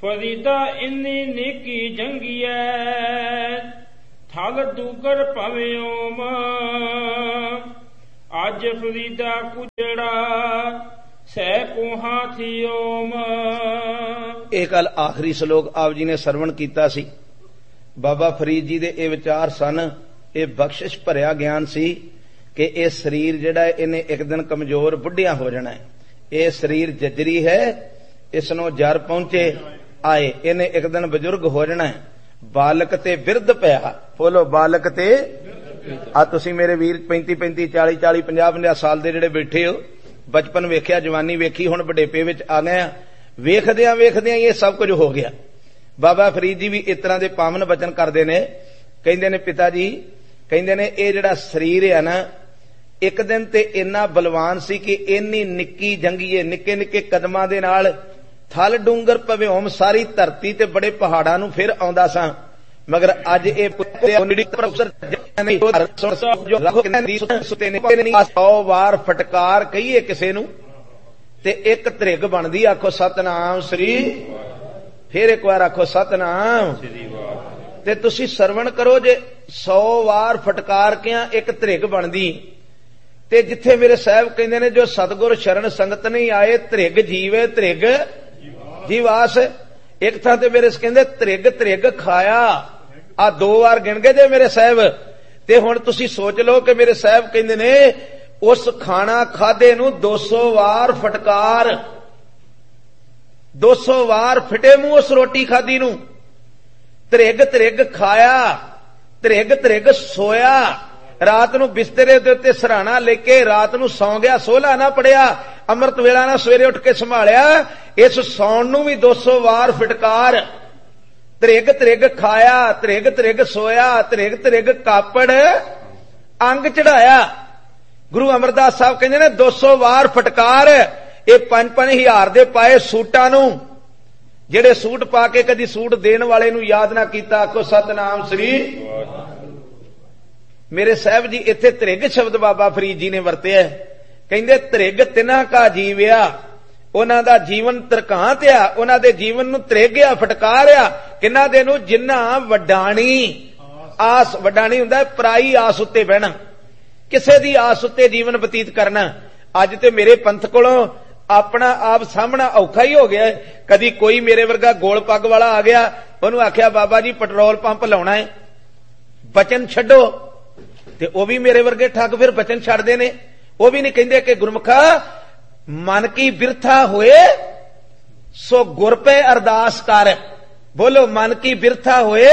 ਫਰੀਦਾ ਇੰਨੀ ਨੇਕੀ ਜੰਗੀਐ, ਥਲ ਡੂਗਰ ਭਵੇਂ ਓਮ। ਅੱਜ ਫਰੀਦਾ ਕੁਜੜਾ, ਸਹਿ ਕੋਹਾਂ ਥੀ ਓਮ। ਇਹ ਕੱਲ ਆਖਰੀ ਸ਼ਲੋਕ ਆਪ ਜੀ ਨੇ ਸਰਵਣ ਕੀਤਾ ਸੀ। ਬਾਬਾ ਫਰੀਦ ਜੀ ਦੇ ਇਹ ਵਿਚਾਰ ਸਨ, ਇਹ ਬਖਸ਼ਿਸ਼ ਭਰਿਆ ਗਿਆਨ ਸੀ ਕਿ ਇਹ ਸਰੀਰ ਜਿਹੜਾ ਇਹਨੇ ਇੱਕ ਦਿਨ ਕਮਜ਼ੋਰ ਬੁੱਢਿਆ ਹੋ ਜਾਣਾ ਹੈ। ਇਹ ਸਰੀਰ ਜਜਰੀ ਹੈ, ਇਸ ਨੂੰ ਜਰ ਪਹੁੰਚੇ ਆਏ, ਇਹਨੇ ਇੱਕ ਦਿਨ ਬਜ਼ੁਰਗ ਹੋ ਜਾਣਾ ਹੈ। ਬਾਲਕ ਤੇ ਬਿਰਧ ਪਿਆ, ਬੋਲੋ ਬਾਲਕ ਤੇ। ਆ ਤੁਸੀਂ ਮੇਰੇ ਵੀਰ 35-35 40-40 50-50 ਸਾਲ ਦੇ ਜਿਹੜੇ ਬੈਠੇ ਹੋ, ਬਚਪਨ ਵੇਖਿਆ, ਜਵਾਨੀ ਵੇਖੀ, ਹੁਣ ਵਡੇਪੇ ਵਿੱਚ ਆ ਗਏ ਆ। ਵੇਖਦਿਆਂ ਵੇਖਦਿਆਂ ਇਹ ਸਭ ਕੁਝ ਹੋ ਗਿਆ। ਬਾਬਾ ਫਰੀਦ ਜੀ ਵੀ ਇਸ ਤਰ੍ਹਾਂ ਦੇ ਪਾਵਨ ਬਚਨ ਕਰਦੇ ਨੇ, ਕਹਿੰਦੇ ਨੇ ਪਿਤਾ ਜੀ, ਕਹਿੰਦੇ ਨੇ ਇਹ ਜਿਹੜਾ ਸਰੀਰ ਹੈ ਨਾ, ਇੱਕ ਦਿਨ ਤੇ ਇੰਨਾ ਬਲਵਾਨ ਸੀ ਕਿ ਇੰਨੀ ਨਿੱਕੀ ਜੰਗੀਏ, ਨਿੱਕੇ ਨਿੱਕੇ ਕਦਮਾਂ ਦੇ ਨਾਲ ਥਲ ਡੂੰਗਰ ਭਵਿਓਮ, ਸਾਰੀ ਧਰਤੀ ਤੇ ਬੜੇ ਪਹਾੜਾਂ ਨੂੰ ਫਿਰ ਆਉਂਦਾ ਸਾਂ। ਮਗਰ ਅੱਜ ਇਹ 100 ਵਾਰ ਫਟਕਾਰ ਕਹੀਏ ਕਿਸੇ ਨੂੰ ਤੇ ਇੱਕ ਧ੍ਰਿਗ ਬਣਦੀ। ਆਖੋ ਸਤਨਾਮ ਸ੍ਰੀ, ਫਿਰ ਇੱਕ ਵਾਰ ਆਖੋ ਸਤਨਾਮ। ਤੇ ਤੁਸੀਂ ਸਰਵਣ ਕਰੋ, ਜੇ 100 ਵਾਰ ਫਟਕਾਰ ਕਿਆ ਇੱਕ ਧ੍ਰਿਗ ਬਣਦੀ। ਤੇ ਜਿੱਥੇ ਮੇਰੇ ਸਾਹਿਬ ਕਹਿੰਦੇ ਨੇ, ਜੋ ਸਤਿਗੁਰ ਸ਼ਰਨ ਸੰਗਤ ਨਹੀਂ ਆਏ, ਧ੍ਰਿਗ ਜੀਵੇ ਧ੍ਰਿਗ ਜੀਵਾਸ। ਇੱਕ ਥਾਂ ਤੇ ਮੇਰੇ ਕਹਿੰਦੇ ਧ੍ਰਿਗ ਧ੍ਰਿਗ ਖਾਇਆ, ਆ 2 ਵਾਰ ਗਿਣ ਗਏ ਜੇ ਮੇਰੇ ਸਾਹਿਬ। ਤੇ ਹੁਣ ਤੁਸੀਂ ਸੋਚ ਲਓ ਕਿ ਮੇਰੇ ਸਾਹਿਬ ਕਹਿੰਦੇ ਨੇ ਉਸ ਖਾਣਾ ਖਾਦੇ ਨੂੰ 200 ਵਾਰ ਫਟਕਾਰ, 200 ਵਾਰ ਫਿਟੇ ਮੂੰਹ ਉਸ ਰੋਟੀ ਖਾਦੀ ਨੂੰ। ਧ੍ਰਿਗ ਧ੍ਰਿਗ ਖਾਇਆ, ਧ੍ਰਿਗ ਧ੍ਰਿਗ ਸੋਇਆ, ਰਾਤ ਨੂੰ ਬਿਸਤਰੇ ਦੇ ਉੱਤੇ ਸਰਾਣਾ ਲੈ ਕੇ ਰਾਤ ਨੂੰ ਸੌਂ ਗਿਆ, ਸੋਹਲਾ ਨਾ ਪੜਿਆ, ਅੰਮ੍ਰਿਤ ਵੇਲਾ ਨਾ ਸਵੇਰੇ ਉੱਠ ਕੇ ਸੰਭਾਲਿਆ। ਇਸ ਸੌਣ ਨੂੰ ਵੀ 200 ਵਾਰ ਫਟਕਾਰ। ਧ੍ਰਿਗ ਧ੍ਰਿਗ ਖਾਇਆ, ਧ੍ਰਿਗ ਧ੍ਰਿਗ ਸੋਇਆ, ਧ੍ਰਿਗ ਧ੍ਰਿਗ ਕਾਪੜ ਅੰਗ ਚੜਾਇਆ। ਗੁਰੂ ਅਮਰਦਾਸ ਸਾਹਿਬ ਕਹਿੰਦੇ ਨੇ 200 ਵਾਰ ਫਟਕਾਰ। ਇਹ 5-5 ਦੇ ਪਾਏ ਸੂਟਾਂ ਨੂੰ, ਜਿਹੜੇ ਸੂਟ ਪਾ ਕੇ ਕਦੀ ਸੂਟ ਦੇਣ ਵਾਲੇ ਨੂੰ ਯਾਦ ਨਾ ਕੀਤਾ, ਆਖੋ ਸਤਨਾਮ ਸ੍ਰੀ। ਮੇਰੇ ਸਾਹਿਬ ਜੀ ਇੱਥੇ ਧ੍ਰਿਗ ਸ਼ਬਦ ਬਾਬਾ ਫਰੀਦ ਜੀ ਨੇ ਵਰਤਿਆ। ਕਹਿੰਦੇ ਧ੍ਰਿਗ ਤਿਨਾ ਕਾ ਜੀਵਿਆ, ਉਹਨਾਂ ਦਾ ਜੀਵਨ ਤਰਕਾਂਤ ਆ, ਉਹਨਾਂ ਦੇ ਜੀਵਨ ਨੂੰ ਧ੍ਰਿਗ ਆ, ਫਟਕਾਰ ਆ। ਕਿੰਨਾ ਦੇ ਨੂੰ? ਜਿੰਨਾ ਵਡਾਣੀ ਆਸ, ਵਡਾਣੀ ਹੁੰਦਾ ਪਰਾਈ ਆਸ ਉੱਤੇ ਬਹਿਣਾ, ਕਿਸੇ ਦੀ ਆਸ ਉੱਤੇ ਜੀਵਨ ਬਤੀਤ ਕਰਨਾ। ਅੱਜ ਤੇ ਮੇਰੇ ਪੰਥ ਕੋਲੋਂ ਆਪਣਾ ਆਪ ਸਾਹਮਣਾ ਔਖਾ ਹੀ ਹੋ ਗਿਆ। ਕਦੀ ਕੋਈ ਮੇਰੇ ਵਰਗਾ ਗੋਲ ਪੱਗ ਵਾਲਾ ਆ ਗਿਆ, ਉਹਨੂੰ ਆਖਿਆ ਬਾਬਾ ਜੀ ਪੈਟਰੋਲ ਪੰਪ ਲਾਉਣਾ ਹੈ, ਬਚਨ ਛੱਡੋ, ਤੇ ਉਹ ਵੀ ਮੇਰੇ ਵਰਗੇ ਠੱਗ ਫਿਰ ਬਚਨ ਛੱਡਦੇ ਨੇ। ਉਹ ਵੀ ਨਹੀਂ ਕਹਿੰਦੇ ਕਿ ਗੁਰਮੁਖਾ ਮਨ ਕੀ ਬਿਰਥਾ ਹੋਏ ਸੋ ਗੁਰ ਪੈ ਅਰਦਾਸ ਕਰ। ਬੋਲੋ ਮਨ ਕੀ ਬਿਰਥਾ ਹੋਏ,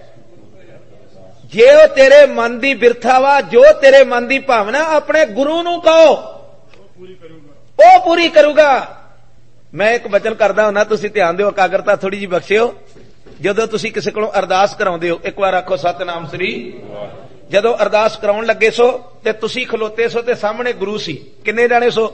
ਜੇ ਉਹ ਤੇਰੇ ਮਨ ਦੀ ਬਿਰਥਾ ਵਾ, ਜੋ ਤੇਰੇ ਮਨ ਦੀ ਭਾਵਨਾ, ਆਪਣੇ ਗੁਰੂ ਨੂੰ ਕਹੋ, ਉਹ ਪੂਰੀ ਕਰੂਗਾ। ਮੈਂ ਇੱਕ ਬਚਨ ਕਰਦਾ ਹੁੰਦਾ, ਤੁਸੀਂ ਧਿਆਨ ਦਿਓ, ਇਕਾਗਰਤਾ ਥੋੜੀ ਜਿਹੀ ਬਖਸ਼ਿਓ। ਜਦੋਂ ਤੁਸੀਂ ਕਿਸੇ ਕੋਲੋਂ ਅਰਦਾਸ ਕਰਾਉਂਦੇ ਹੋ, ਇੱਕ ਵਾਰ ਆਖੋ ਸਤਨਾਮ ਸ੍ਰੀ। ਜਦੋਂ ਅਰਦਾਸ ਕਰਾਉਣ ਲੱਗੇ ਸੋ ਤੇ ਤੁਸੀਂ ਖਲੋਤੇ ਸੋ ਤੇ ਸਾਹਮਣੇ ਗੁਰੂ ਸੀ, ਕਿੰਨੇ ਜਾਣੇ ਸੋ?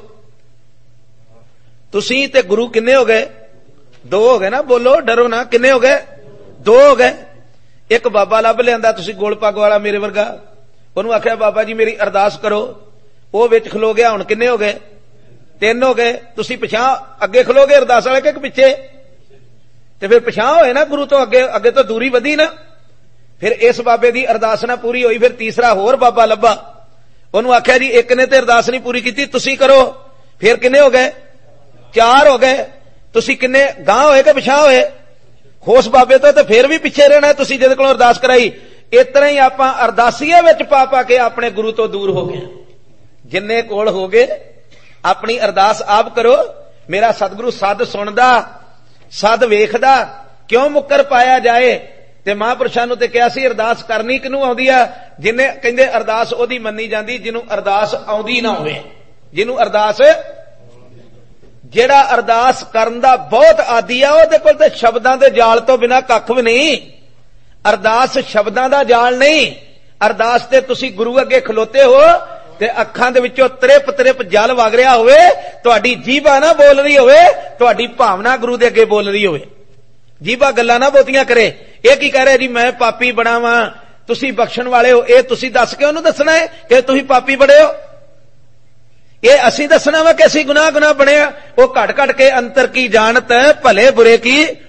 ਤੁਸੀਂ ਤੇ ਗੁਰੂ ਕਿੰਨੇ ਹੋ ਗਏ? 2 ਹੋ ਗਏ ਨਾ, ਬੋਲੋ ਡਰੋ ਨਾ, ਕਿੰਨੇ ਹੋ ਗਏ? 2 ਹੋ ਗਏ। ਇੱਕ ਬਾਬਾ ਲੱਭ ਲਿਆਂਦਾ, ਤੁਸੀਂ ਗੋਲ ਪੱਗ ਵਾਲਾ ਮੇਰੇ ਵਰਗਾ, ਉਹਨੂੰ ਆਖਿਆ ਬਾਬਾ ਜੀ ਮੇਰੀ ਅਰਦਾਸ ਕਰੋ, ਉਹ ਵਿੱਚ ਖਲੋ ਗਿਆ। ਹੁਣ ਕਿੰਨੇ ਹੋ ਗਏ? 3 ਹੋ ਗਏ। ਤੁਸੀਂ ਪਿਛਾਂ ਅੱਗੇ ਖਲੋਗੇ ਅਰਦਾਸ ਵਾਲੇ ਕਿ ਪਿੱਛੇ? ਤੇ ਫਿਰ ਪਿਛਾਂ ਹੋਏ ਨਾ ਗੁਰੂ ਤੋਂ, ਅੱਗੇ ਅੱਗੇ ਤੋਂ ਦੂਰੀ ਵਧੀ ਨਾ। ਫਿਰ ਇਸ ਬਾਬੇ ਦੀ ਅਰਦਾਸ ਨਾ ਪੂਰੀ ਹੋਈ, ਫਿਰ ਤੀਸਰਾ ਹੋਰ ਬਾਬਾ ਲੱਭਾ, ਉਹਨੂੰ ਆਖਿਆ ਜੀ ਇੱਕ ਨੇ ਤੇ ਅਰਦਾਸ ਨਹੀਂ ਪੂਰੀ ਕੀਤੀ, ਤੁਸੀਂ ਕਰੋ। ਫਿਰ ਕਿੰਨੇ ਹੋ ਗਏ? 4 ਹੋ ਗਏ। ਤੁਸੀਂ ਕਿੰਨੇ ਗਾਂਹ ਹੋਏ ਕਿ ਪਿਛਾਂ ਹੋਏ? ਉਸ ਬਾਬੇ ਤੋਂ ਤੇ ਫਿਰ ਵੀ ਪਿੱਛੇ ਰਹਿਣਾ ਤੁਸੀਂ ਜਿਹਦੇ ਕੋਲੋਂ ਅਰਦਾਸ ਕਰਾਈ। ਇਸ ਤਰ੍ਹਾਂ ਹੀ ਆਪਾਂ ਅਰਦਾਸੀਏ ਵਿੱਚ ਪਾ ਪਾ ਕੇ ਆਪਣੇ ਗੁਰੂ ਤੋਂ ਦੂਰ ਹੋ ਗਏ। ਜਿੰਨੇ ਕੋਲ ਹੋ ਗਏ ਆਪਣੀ ਅਰਦਾਸ ਆਪ ਕਰੋ। ਮੇਰਾ ਸਤਿਗੁਰੂ ਸਦ ਸੁਣਦਾ, ਸਦ ਵੇਖਦਾ, ਕਿਉਂ ਮੁੱਕਰ ਪਾਇਆ ਜਾਏ। ਤੇ ਮਹਾਂਪੁਰਸ਼ਾਂ ਨੂੰ ਤੇ ਕਿਹਾ ਸੀ ਅਰਦਾਸ ਕਰਨੀ ਕਿਹਨੂੰ ਆਉਂਦੀ ਆ? ਜਿਹਨੇ, ਕਹਿੰਦੇ ਅਰਦਾਸ ਉਹਦੀ ਮੰਨੀ ਜਾਂਦੀ ਜਿਹਨੂੰ ਅਰਦਾਸ ਆਉਂਦੀ ਨਾ ਹੋਵੇ। ਜਿਹਨੂੰ ਅਰਦਾਸ, ਜਿਹੜਾ ਅਰਦਾਸ ਕਰਨ ਦਾ ਬਹੁਤ ਆਦੀ ਆ, ਉਹਦੇ ਕੋਲ ਤੇ ਸ਼ਬਦਾਂ ਦੇ ਜਾਲ ਤੋਂ ਬਿਨਾ ਕੱਖ ਵੀ ਨਹੀਂ। ਅਰਦਾਸ ਸ਼ਬਦਾਂ ਦਾ ਜਾਲ ਨਹੀਂ। ਅਰਦਾਸ ਤੇ ਤੁਸੀਂ ਗੁਰੂ ਅੱਗੇ ਖਲੋਤੇ ਹੋ ਤੇ ਅੱਖਾਂ ਦੇ ਵਿੱਚੋਂ ਤ੍ਰਿਪ ਤ੍ਰਿਪ ਜਲ ਵਗ ਰਿਹਾ ਹੋਵੇ, ਤੁਹਾਡੀ ਜੀਭਾ ਨਾ ਬੋਲ ਰਹੀ ਹੋਵੇ, ਤੁਹਾਡੀ ਭਾਵਨਾ ਗੁਰੂ ਦੇ ਅੱਗੇ ਬੋਲ ਰਹੀ ਹੋਵੇ। ਜੀਭਾ ਗੱਲਾਂ ਨਾ ਬਹੁਤੀਆਂ ਕਰੇ। ਇਹ ਕੀ ਕਹਿ ਰਿਹਾ ਜੀ ਮੈਂ ਪਾਪੀ ਬਣਾ ਵਾਂ, ਤੁਸੀਂ ਬਖਸ਼ਣ ਵਾਲੇ ਹੋ। ਇਹ ਤੁਸੀਂ ਦੱਸ ਕੇ ਉਹਨੂੰ ਦੱਸਣਾ ਹੈ ਕਿ ਤੁਸੀਂ ਪਾਪੀ ਬੜੇ ਹੋ? ਇਹ ਅਸੀਂ ਦੱਸਣਾ ਵਾ ਕਿ ਅਸੀਂ ਗੁਨਾਹ ਬਣਿਆ? ਉਹ ਘਟ ਘਟ ਕੇ ਅੰਤਰ ਕੀ ਜਾਣਤ ਭਲੇ ਬੁਰੇ ਕੀ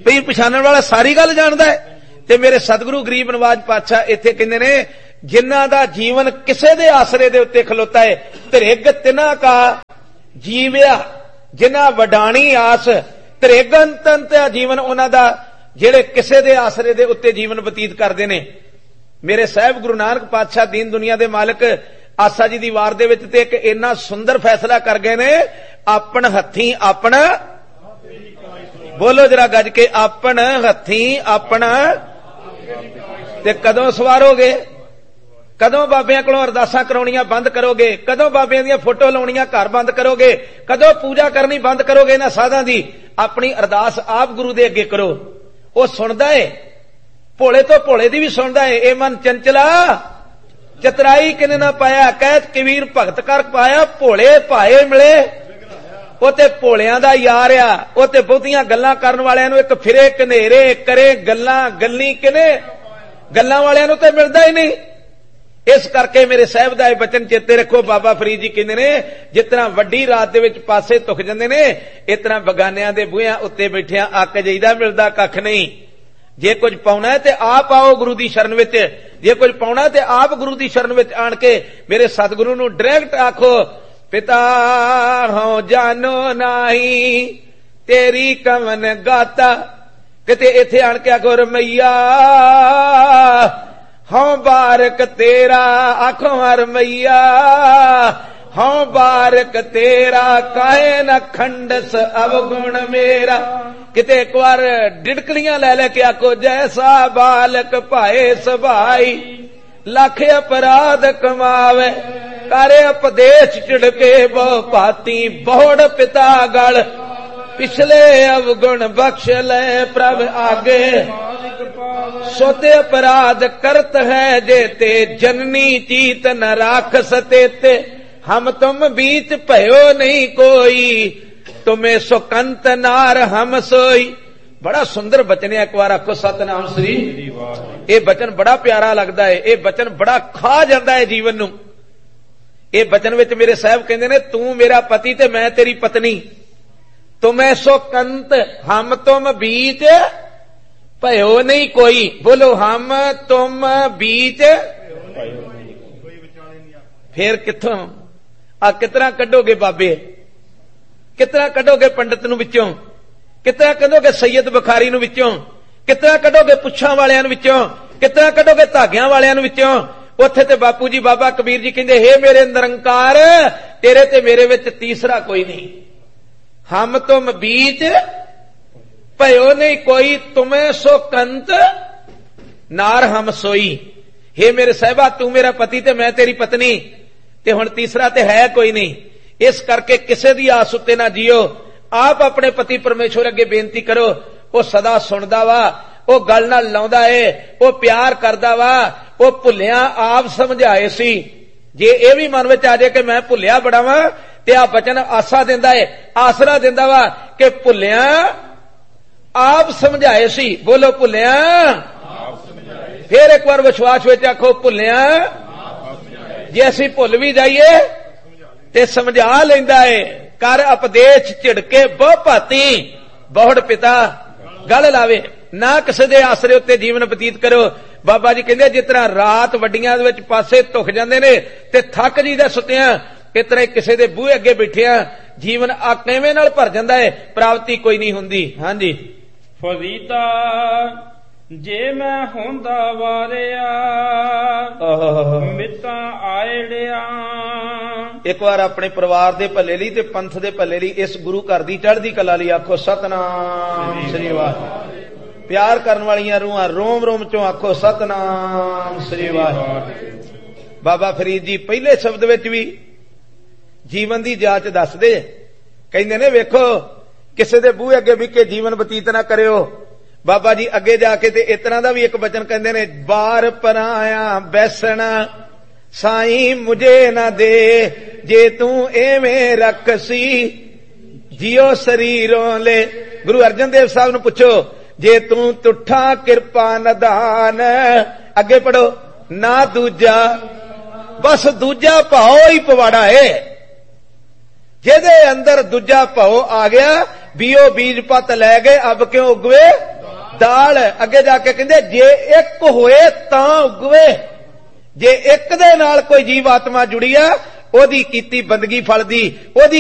ਪੀਰ ਪਛਾਣਨ ਵਾਲਾ ਸਾਰੀ ਗੱਲ ਜਾਣਦਾ ਹੈ। ਤੇ ਮੇਰੇ ਸਤਿਗੁਰੂ ਗਰੀਬ ਨਵਾਜ ਪਾਤਸ਼ਾਹ ਇੱਥੇ ਕਹਿੰਦੇ ਨੇ, ਜਿਨ੍ਹਾਂ ਦਾ ਜੀਵਨ ਕਿਸੇ ਦੇ ਆਸਰੇ ਦੇ ਉੱਤੇ ਖਲੋਤਾ ਹੈ, ਧ੍ਰਿਗ ਤਿਨਾ ਕਾ ਜੀਵਿਆ ਜਿਨ੍ਹਾਂ ਵਡਾਣੀ ਆਸ, ਧ੍ਰਿਗੰਤੰਤ ਜੀਵਨ ਉਹਨਾਂ ਦਾ ਜਿਹੜੇ ਕਿਸੇ ਦੇ ਆਸਰੇ ਦੇ ਉੱਤੇ ਜੀਵਨ ਬਤੀਤ ਕਰਦੇ ਨੇ। ਮੇਰੇ ਸਾਹਿਬ ਗੁਰੂ ਨਾਨਕ ਪਾਤਸ਼ਾਹ ਦੀਨ ਦੁਨੀਆ ਦੇ ਮਾਲਕ ਆਸਾ ਜੀ ਦੀ ਵਾਰ ਦੇ ਵਿੱਚ ਤੇ ਇੱਕ ਇੰਨਾ ਸੁੰਦਰ ਫੈਸਲਾ ਕਰ ਗਏ ਨੇ, ਆਪਣ ਹੱਥੀਂ ਆਪਣਾ, ਬੋਲੋ ਜਰਾ ਗੱਜ ਕੇ, ਆਪਣ ਹੱਥੀਂ ਆਪਣਾ। ਤੇ ਕਦੋਂ ਸਵਾਰੋਗੇ? ਕਦੋਂ ਬਾਬਿਆਂ ਕੋਲੋਂ ਅਰਦਾਸਾਂ ਕਰਾਉਣੀਆਂ ਬੰਦ ਕਰੋਗੇ? ਕਦੋਂ ਬਾਬਿਆਂ ਦੀਆਂ ਫੋਟੋ ਲਾਉਣੀਆਂ ਘਰ ਬੰਦ ਕਰੋਗੇ? ਕਦੋਂ ਪੂਜਾ ਕਰਨੀ ਬੰਦ ਕਰੋਗੇ ਇਹਨਾਂ ਸਾਧਾਂ ਦੀ? ਆਪਣੀ ਅਰਦਾਸ ਆਪ ਗੁਰੂ ਦੇ ਅੱਗੇ ਕਰੋ, ਉਹ ਸੁਣਦਾ ਏ, ਭੋਲੇ ਤੋਂ ਭੋਲੇ ਦੀ ਵੀ ਸੁਣਦਾ ਏ। ਇਹ ਮਨ ਚੰਚਲਾ ਚਤਰਾਈ ਕਿਨੇ ਨਾ ਪਾਇਆ, ਕਹਿਤ ਕਬੀਰ ਭਗਤ ਕਰ ਪਾਇਆ, ਭੋਲੇ ਭਾਏ ਮਿਲੇ ਉਹ ਤੇ ਭੋਲਿਆਂ ਦਾ ਯਾਰ ਆ। ਉਹ ਤੇ ਬਹੁਤੀਆਂ ਗੱਲਾਂ ਕਰਨ ਵਾਲਿਆਂ ਨੂੰ ਇੱਕ ਫਿਰੇ ਘਨੇਰੇ ਕਰੇ ਗੱਲਾਂ, ਗੱਲੀ ਕਿਨੇ ਗੱਲਾਂ ਵਾਲਿਆਂ ਨੂੰ ਤੇ ਮਿਲਦਾ ਹੀ ਨਹੀਂ। ਇਸ ਕਰਕੇ ਮੇਰੇ ਸਾਹਿਬ ਦਾ ਇਹ ਬਚਨ ਚੇਤੇ ਰੱਖੋ। ਬਾਬਾ ਫਰੀਦ ਜੀ ਕਹਿੰਦੇ ਨੇ, ਜਿਸ ਤਰ੍ਹਾਂ ਵੱਡੀ ਰਾਤ ਦੇ ਵਿੱਚ ਪਾਸੇ ਧੁੱਖ ਜਾਂਦੇ ਨੇ, ਇਸ ਤਰ੍ਹਾਂ ਬਗਾਨਿਆਂ ਦੇ ਬੂਹਿਆਂ ਉੱਤੇ ਬੈਠਿਆਂ ਅੱਕ ਜਾਈਦਾ, ਮਿਲਦਾ ਕੱਖ ਨਹੀਂ। ਜੇ ਕੁਝ ਪਾਉਣਾ ਹੈ ਤੇ ਆਪ ਆਓ ਗੁਰੂ ਦੀ ਸ਼ਰਨ ਵਿੱਚ, ਜੇ ਕੁਝ ਪਾਉਣਾ ਤੇ ਆਪ ਗੁਰੂ ਦੀ ਸ਼ਰਨ ਵਿੱਚ ਆਣ ਕੇ ਮੇਰੇ ਸਤਿਗੁਰੂ ਨੂੰ ਡਾਇਰੈਕਟ ਆਖੋ, ਪਿਤਾ ਹਉ ਜਾਨੋ ਨਾਹੀ ਤੇਰੀ ਕਵਨ ਗਾਤਾ। ਕਿਤੇ ਇੱਥੇ ਆਣ ਕੇ ਆਖੋ, ਰਮਈਆ ਹਉ ਬਾਰਕ ਤੇਰਾ, ਆਖੋ ਰਮਈਆ ਹਉ ਬਾਰਕ ਤੇਰਾ, ਕਾਹੇ ਨ ਖੰਡਸ ਅਵਗੁਣ ਮੇਰਾ। ਕਿਤੇ ਇੱਕ ਵਾਰ ਡਿੜਕਲੀਆਂ ਲੈ ਲੈ ਕੇ ਆਖੋ, ਜੈਸਾ ਬਾਲਕ ਭਾਏ ਸੁਭਾਈ, ਲੱਖ ਅਪਰਾਧ ਕਮਾਵੇ, ਕਰ ਉਪਦੇਸ਼ ਝਿੜਕੇ ਬਹੁ ਭਾਤੀ, ਬਹੁੜ ਪਿਤਾ ਗਲ ਪਿਛਲੇ ਅਵਗੁਣ ਬਖਸ਼ ਲੈ ਪ੍ਰਭ ਆਗੇ। ਸੋਤੇ ਅਪਰਾਧ ਕਰਤ ਹੈ जेते, जननी चीत न राख सतेते, हम तुम बीच भयो नहीं कोई, तुम्हें सुकंत नार हम सोई। बड़ा सुंदर बचन है, एक बार आखो सतनाम श्री। ये बचन बड़ा प्यारा लगता है, ये बचन बड़ा खा जाता है जीवन नूं। ये बचन विच मेरे साहब कहंदे ने, तू मेरा पति ते मैं तेरी पत्नी, तुम्हें सुकंत हम तुम बीच भयो नहीं कोई। बोलो, हम तुम बीच फिर किथों आ कितना कढोगे बाबे, कितना कढोगे पंडित नूं विचों, कितना कढोगे सैयद बुखारी नूं विचों, कितना कढोगे पुच्छां वालियां नूं विचों, कितना कढोगे धागियां वालियां नूं विचों। उत्थे ते बापू जी बाबा कबीर जी कहंदे, हे मेरे निरंकार, तेरे ते मेरे विच तीसरा कोई नहीं। हम तुम बीच भयो नहीं कोई, तुम्हें सो कंत नार हम सोई। हे मेरे साहिबा, तू मेरा पति ते मैं तेरी पत्नी, ते हुण तीसरा ते है कोई नहीं। इस करके किसे दी आस उत्ते ना जियो। आप अपने पति परमेश्वर अगे बेनती करो, वो सदा सुनदा वा, वो गल नाल लाउंदा है, वो प्यार करदा वा, वो भुलिया आप समझाए सी। जे ये भी मन विच आ जाए कि मैं भुलिया बड़ा वा, ते आ बचन आसा दिंदा है, आसरा दिंदा वा कि भुलिया आप समझाए सी। बोलो, भुलिया फिर एक बार विश्वास विच आखो, भुलिया जे असीं भुल भी जाइए ते समझा लैंदा है। कर उपदेश झिड़के बहु भाती, बहुड़ पिता गल लावे। ना किसी दे आसरे उत्ते जीवन बतीत करो। बाबा जी कहंदे, जिस तरह रात वड्डियां दे विच पासे धुख जांदे ने ते थक जीदा सुत्तियां, इस तरह किसी दे बूहे अगे बैठिया जीवन आ किवें नाल भर जांदा है, प्राप्ति कोई नहीं हुंदी। हां जी, फरीदा जे मैं होंदा वारिया मिता आयड़िया। एक बार अपने परिवार दे भले लई ते पंथ दे भले लई, इस गुरु घर दी चढ़दी कला लई आखो सतनाम श्री वाहिगुरू। प्यार करन वालियां रूहां रोम रोम चों आखो सतनाम श्री वाहिगुरू। बाबा फरीद जी पहले शब्द विच भी जीवन दी जांच दसदे, कहंदे ने, वेखो किसी दे बूहे अगे बिके जीवन बतीत ना करियो। बाबा जी अगे जाके ते इस तरह दा भी एक बचन कहंदे ने, बार पराया बैसना साईं मुझे ना दे, जे तू एवें रखसी जियो शरीरों ले। गुरु अर्जन देव साहब नूं पुछो, जे तू तुठा किरपा नदान, अगे पढ़ो, ना दूजा, बस दूजा भाव ही पवाड़ा है। जेदे अंदर दूजा भाव आ गया, बीओ बीज पत लै गए, अब क्यों उगवे दाल अगे जाके कहंदे जे एक होए तां उगवे, जे एक दे नाल कोई जीव आत्मा जुड़ी है ओदी कीती बंदगी फलदी, ओदी